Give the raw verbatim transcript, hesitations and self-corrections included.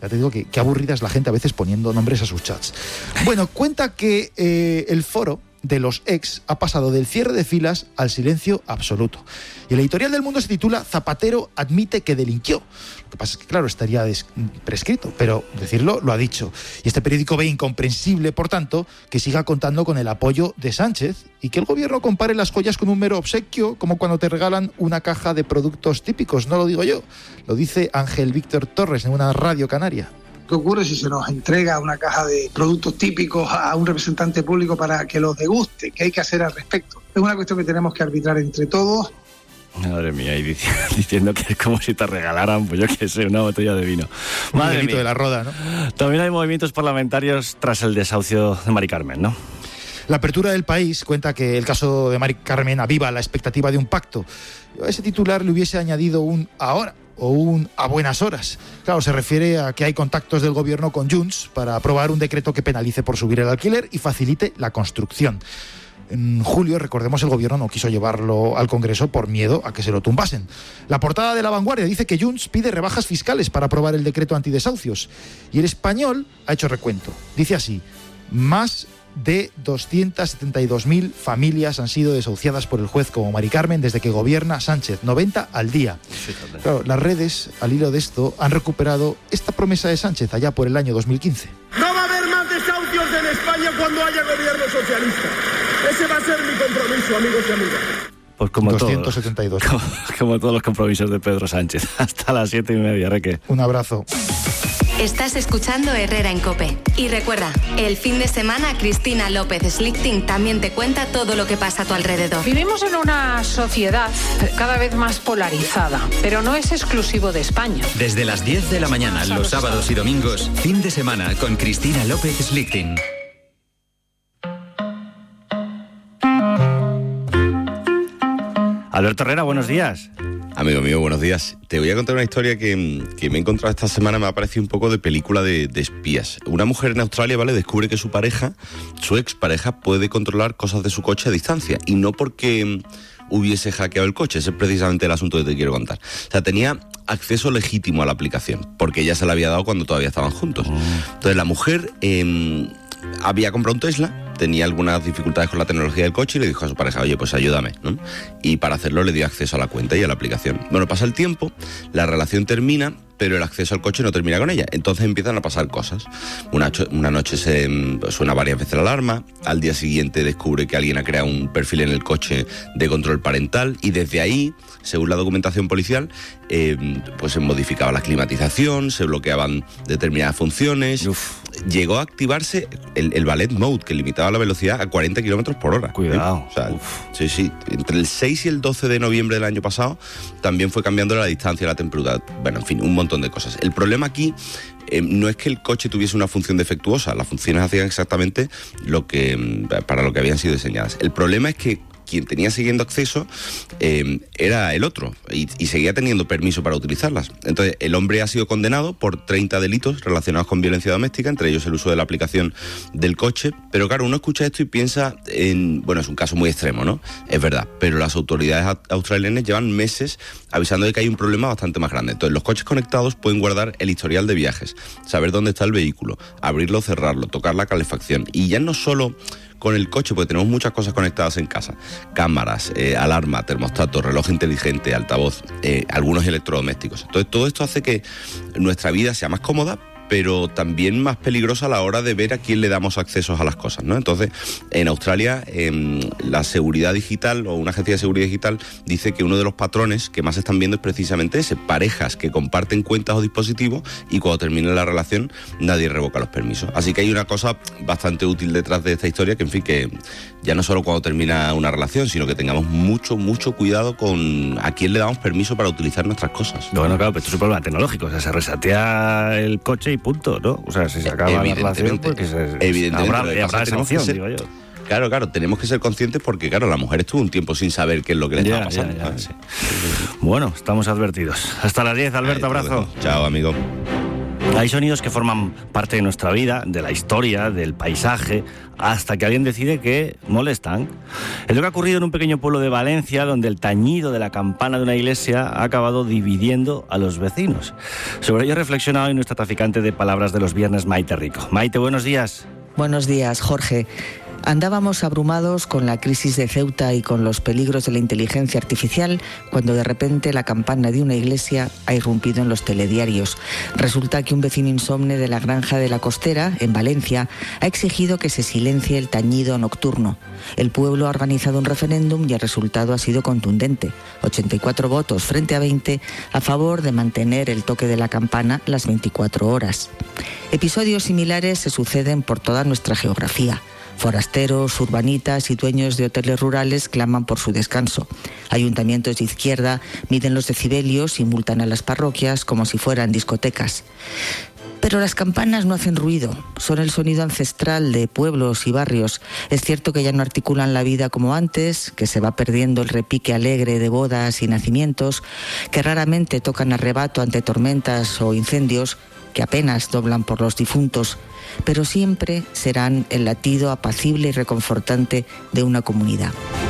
Ya te digo que, que aburrida es la gente a veces poniendo nombres a sus chats. Bueno, cuenta que eh, el foro de los ex ha pasado del cierre de filas al silencio absoluto. Y el editorial del Mundo se titula Zapatero admite que delinquió. Lo que pasa es que, claro, estaría des- prescrito, pero decirlo lo ha dicho. Y este periódico ve incomprensible, por tanto, que siga contando con el apoyo de Sánchez y que el gobierno compare las joyas con un mero obsequio, como cuando te regalan una caja de productos típicos. No lo digo yo, lo dice Ángel Víctor Torres en una radio canaria. ¿Qué ocurre si se nos entrega una caja de productos típicos a un representante público para que los deguste? ¿Qué hay que hacer al respecto? Es una cuestión que tenemos que arbitrar entre todos. Madre mía, y diciendo que es como si te regalaran, pues yo qué sé, una botella de vino. Madre Un mía. de la roda, ¿no? También hay movimientos parlamentarios tras el desahucio de Mari Carmen, ¿no? La apertura del País cuenta que el caso de Mari Carmen aviva la expectativa de un pacto. A ese titular le hubiese añadido un ahora o un a buenas horas. Claro, se refiere a que hay contactos del gobierno con Junts para aprobar un decreto que penalice por subir el alquiler y facilite la construcción. En julio, recordemos, el gobierno no quiso llevarlo al Congreso por miedo a que se lo tumbasen. La portada de La Vanguardia dice que Junts pide rebajas fiscales para aprobar el decreto antidesahucios. Y El Español ha hecho recuento. Dice así: más de doscientas setenta y dos mil familias han sido desahuciadas por el juez como Mari Carmen desde que gobierna Sánchez, noventa al día. Claro, las redes, al hilo de esto, han recuperado esta promesa de Sánchez allá por el año dos mil quince. No va a haber más desahucios en España cuando haya gobierno socialista. Ese va a ser mi compromiso, amigos y amigas. Pues como doscientos setenta y dos. Todos, como, como todos los compromisos de Pedro Sánchez. Hasta las siete y media, Reque. Un abrazo. Estás escuchando Herrera en COPE. Y recuerda, el fin de semana Cristina López Slichting también te cuenta todo lo que pasa a tu alrededor. Vivimos en una sociedad cada vez más polarizada, pero no es exclusivo de España. Desde las diez de la mañana, los sábados y domingos, fin de semana con Cristina López Slichting. Alberto Herrera, buenos días. Amigo mío, buenos días. Te voy a contar una historia que, que me he encontrado esta semana, me ha parecido un poco de película de, de espías. Una mujer en Australia, ¿vale?, descubre que su pareja, su expareja, puede controlar cosas de su coche a distancia. Y no porque hubiese hackeado el coche, ese es precisamente el asunto que te quiero contar. O sea, tenía acceso legítimo a la aplicación, porque ella se la había dado cuando todavía estaban juntos. Entonces la mujer eh, había comprado un Tesla, tenía algunas dificultades con la tecnología del coche y le dijo a su pareja, oye, pues ayúdame, ¿no? Y para hacerlo le dio acceso a la cuenta y a la aplicación. Bueno, pasa el tiempo, la relación termina, pero el acceso al coche no termina con ella. Entonces empiezan a pasar cosas. Una, una noche se suena varias veces la alarma, al día siguiente descubre que alguien ha creado un perfil en el coche de control parental y desde ahí, según la documentación policial, eh, pues se modificaba la climatización, se bloqueaban determinadas funciones. Uf. Llegó a activarse el, el ballet mode, que limitaba la velocidad a cuarenta kilómetros por hora. Cuidado. ¿Eh? O sea, sí, sí. Entre el seis y el doce de noviembre del año pasado también fue cambiando la distancia, la temperatura. Bueno, en fin, un montón de cosas. El problema aquí eh, no es que el coche tuviese una función defectuosa, las funciones hacían exactamente lo que para lo que habían sido diseñadas. El problema es que quien tenía siguiendo acceso eh, era el otro y, y seguía teniendo permiso para utilizarlas. Entonces el hombre ha sido condenado por treinta delitos relacionados con violencia doméstica, entre ellos el uso de la aplicación del coche. Pero claro, uno escucha esto y piensa en, bueno, es un caso muy extremo, ¿no? Es verdad, pero las autoridades australianas llevan meses avisando de que hay un problema bastante más grande. Entonces los coches conectados pueden guardar el historial de viajes, saber dónde está el vehículo, abrirlo, cerrarlo, tocar la calefacción. Y ya no solo con el coche, porque tenemos muchas cosas conectadas en casa. Cámaras, eh, alarma, termostato, reloj inteligente, altavoz, eh, algunos electrodomésticos. Entonces todo esto hace que nuestra vida sea más cómoda, pero también más peligrosa a la hora de ver a quién le damos accesos a las cosas, ¿no? Entonces, en Australia, eh, la seguridad digital, o una agencia de seguridad digital, dice que uno de los patrones que más están viendo es precisamente ese, parejas que comparten cuentas o dispositivos y cuando termina la relación nadie revoca los permisos. Así que hay una cosa bastante útil detrás de esta historia, que en fin, que ya no solo cuando termina una relación, sino que tengamos mucho, mucho cuidado con a quién le damos permiso para utilizar nuestras cosas. Bueno, claro, pero esto es un problema tecnológico, o sea, se resetea el coche y punto, ¿no? O sea, si se acaba la relación, porque se, evidentemente, habrá, habrá sanción, ser, digo yo. Claro, claro, tenemos que ser conscientes porque, claro, la mujer estuvo un tiempo sin saber qué es lo que le ya, estaba pasando. Ya, ya, sí. Bueno, estamos advertidos. Hasta las diez, Alberto, abrazo. Chao, amigo. Hay sonidos que forman parte de nuestra vida, de la historia, del paisaje, hasta que alguien decide que molestan. Es lo que ha ocurrido en un pequeño pueblo de Valencia, donde el tañido de la campana de una iglesia ha acabado dividiendo a los vecinos. Sobre ello reflexiona hoy nuestra traficante de palabras de los viernes, Maite Rico. Maite, buenos días. Buenos días, Jorge. Andábamos abrumados con la crisis de Ceuta y con los peligros de la inteligencia artificial cuando de repente la campana de una iglesia ha irrumpido en los telediarios. Resulta que un vecino insomne de la Granja de la Costera, en Valencia, ha exigido que se silencie el tañido nocturno. El pueblo ha organizado un referéndum y el resultado ha sido contundente. ochenta y cuatro votos frente a veinte a favor de mantener el toque de la campana las veinticuatro horas. Episodios similares se suceden por toda nuestra geografía. Forasteros, urbanitas y dueños de hoteles rurales claman por su descanso. Ayuntamientos de izquierda miden los decibelios y multan a las parroquias como si fueran discotecas. Pero las campanas no hacen ruido, son el sonido ancestral de pueblos y barrios. Es cierto que ya no articulan la vida como antes, que se va perdiendo el repique alegre de bodas y nacimientos, que raramente tocan a rebato ante tormentas o incendios, que apenas doblan por los difuntos, pero siempre serán el latido apacible y reconfortante de una comunidad.